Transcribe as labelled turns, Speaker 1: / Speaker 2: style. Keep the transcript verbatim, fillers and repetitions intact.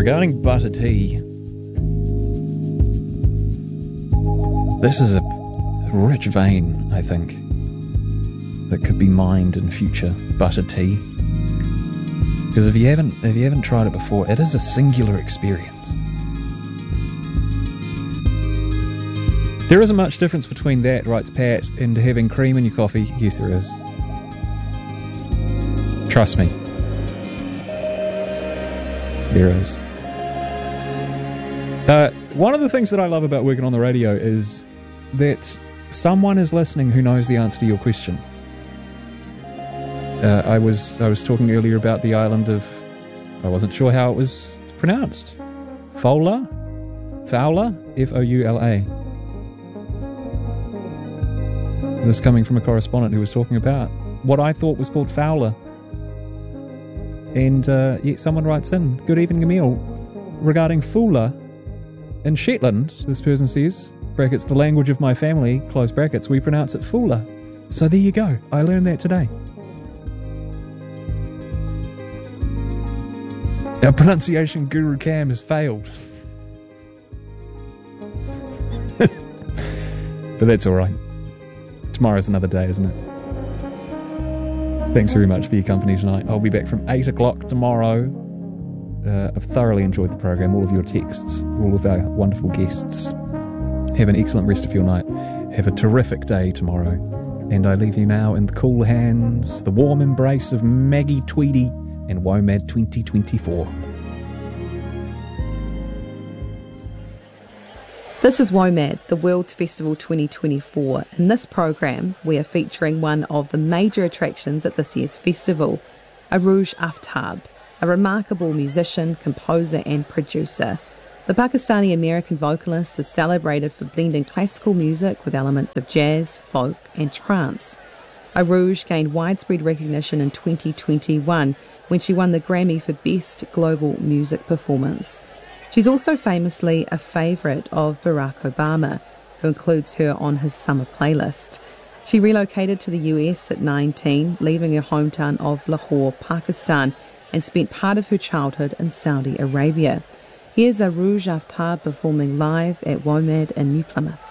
Speaker 1: Regarding butter tea, this is a rich vein, I think, that could be mined in future. Butter tea, because if you haven't, if you haven't tried it before, it is a singular experience. There isn't much difference between that, writes Pat, and having cream in your coffee. Yes, there is. Trust me. There is. Uh, one of the things that I love about working on the radio is that someone is listening who knows the answer to your question. Uh, I was I was talking earlier about the island of... I wasn't sure how it was pronounced. Foula? Foula? F O U L A. This coming from a correspondent who was talking about what I thought was called Fowler. And uh, yet someone writes in, "Good evening, Emil. Regarding Fula in Shetland," this person says, brackets, "the language of my family," close brackets, "we pronounce it Fula." So there you go. I learned that today. Our pronunciation guru Cam has failed. But that's alright. Tomorrow's another day, isn't it? Thanks very much for your company tonight. I'll be back from eight o'clock tomorrow. Uh, I've thoroughly enjoyed the program, all of your texts, all of our wonderful guests. Have an excellent rest of your night. Have a terrific day tomorrow. And I leave you now in the cool hands, the warm embrace of Maggie Tweedy and WOMAD twenty twenty-four.
Speaker 2: This is WOMAD, the World's Festival twenty twenty-four. In this program, we are featuring one of the major attractions at this year's festival, Arooj Aftab, a remarkable musician, composer and producer. The Pakistani-American vocalist is celebrated for blending classical music with elements of jazz, folk and trance. Arooj gained widespread recognition in twenty twenty-one when she won the Grammy for Best Global Music Performance. She's also famously a favourite of Barack Obama, who includes her on his summer playlist. She relocated to the U S at nineteen, leaving her hometown of Lahore, Pakistan, and spent part of her childhood in Saudi Arabia. Here's Arooj Aftab performing live at WOMAD in New Plymouth.